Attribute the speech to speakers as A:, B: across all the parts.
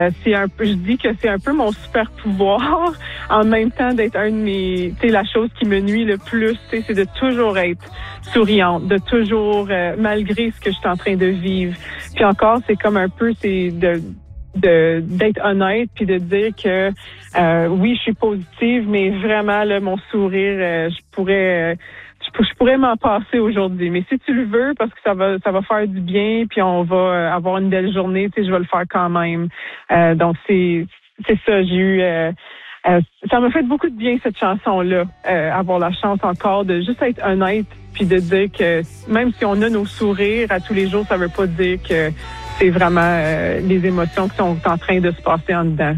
A: C'est un peu, je dis que c'est un peu mon super pouvoir, en même temps d'être un de mes, tu sais, la chose qui me nuit le plus, tu sais, c'est de toujours être souriante, de toujours, malgré ce que je suis en train de vivre. Puis encore, c'est comme un peu, c'est d'être honnête puis de dire que oui, je suis positive, mais vraiment là, mon sourire, je pourrais m'en passer aujourd'hui, mais si tu le veux, parce que ça va faire du bien, puis on va avoir une belle journée, tu sais, je vais le faire quand même. Donc c'est ça, j'ai eu ça m'a fait beaucoup de bien cette chanson-là, avoir la chance encore de juste être honnête, puis de dire que même si on a nos sourires à tous les jours, ça veut pas dire que c'est vraiment les émotions qui sont en train de se passer en dedans.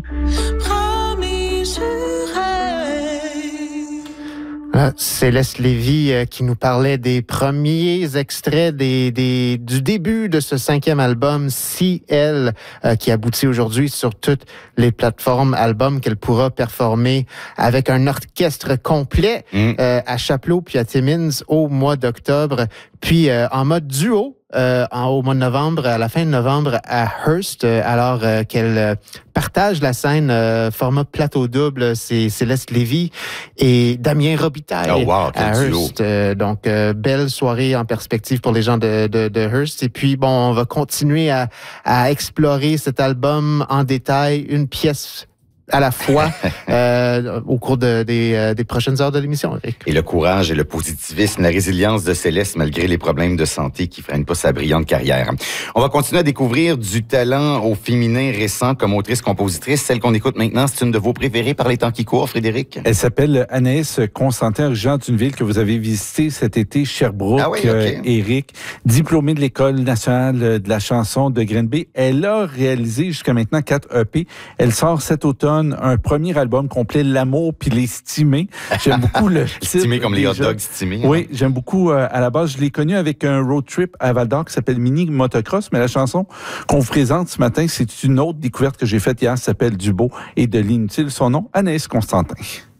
B: Céleste Lévy qui nous parlait des premiers extraits du début de ce 5e album, Si Elle, qui aboutit aujourd'hui sur toutes les plateformes, album qu'elle pourra performer avec un orchestre complet à Chapelot puis à Timmins au mois d'octobre, puis en mode duo au mois de novembre, à la fin de novembre à Hearst, alors qu'elle partage la scène format plateau double. C'est Céleste Lévy et Damien Robitaille à Hearst. Donc, belle soirée en perspective pour les gens de Hearst. Et puis, bon, on va continuer à explorer cet album en détail, une pièce à la fois au cours des prochaines heures de l'émission, Eric.
C: Et le courage et le positivisme, la résilience de Céleste malgré les problèmes de santé qui freinent pas sa brillante carrière. On va continuer à découvrir du talent au féminin récent comme autrice-compositrice. Celle qu'on écoute maintenant, c'est une de vos préférées par les temps qui courent, Frédéric?
D: Elle s'appelle Anaïs Constantin, originaire d'une ville que vous avez visitée cet été, Sherbrooke.
C: Ah oui, okay.
D: Eric, diplômée de l'École nationale de la chanson de Granby. Elle a réalisé jusqu'à maintenant 4 EP. Elle sort cet automne un premier album complet, L'amour puis les stimés. J'aime beaucoup le titre.
C: Stimés comme les hot dogs stimés.
D: Oui, j'aime beaucoup. À la base, je l'ai connu avec un road trip à Val-d'Or qui s'appelle Mini Motocross, mais la chanson qu'on vous présente ce matin, c'est une autre découverte que j'ai faite hier, qui s'appelle Du beau et de l'inutile. Son nom, Anaïs Constantin.